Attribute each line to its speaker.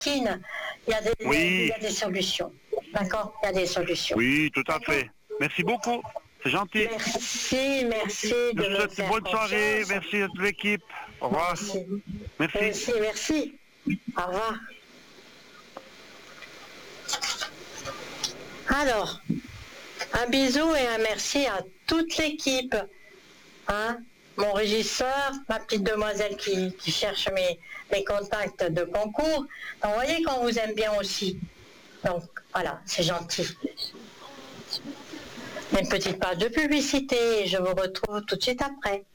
Speaker 1: il y a des,
Speaker 2: Oui.
Speaker 1: il y a des solutions. D'accord? Il y a des solutions.
Speaker 2: Oui, tout à fait. Merci beaucoup. C'est gentil.
Speaker 1: Merci
Speaker 2: Je
Speaker 1: de
Speaker 2: vous
Speaker 1: me
Speaker 2: souhaite une
Speaker 1: faire
Speaker 2: bonne soirée.
Speaker 1: confiance.
Speaker 2: Merci à toute l'équipe. Au revoir. Merci.
Speaker 1: Merci. Au revoir. Alors, un bisou et un merci à toute l'équipe. Hein? Mon régisseur, ma petite demoiselle qui cherche mes contacts de concours. Donc, vous voyez qu'on vous aime bien aussi. Donc, voilà, c'est gentil. Une petite page de publicité et je vous retrouve tout de suite après.